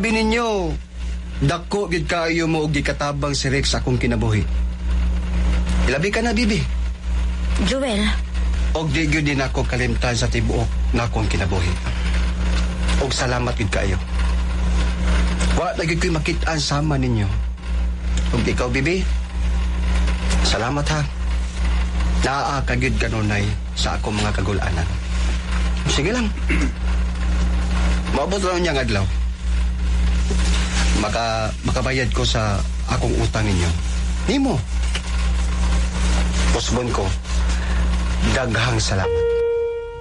sabi ninyo, dako gid kaayo mo og gikatabang si Rex akong kinabuhi. Ilabi ka na, bibi. Joel. Og di gyud din ako kalimtan sa tibuok na akong kinabuhi. Og salamat gid kaayo. Wa lagi ko'y makit-an sama ninyo. Og ikaw, bibi, salamat ha. Naa ka gyud kanunay sa akong mga kagulanan. Sige lang. Maabot lang niyang adlaw. Makabayad ko sa akong utang ninyo. Nimo. Posbon ko, daghang salamat.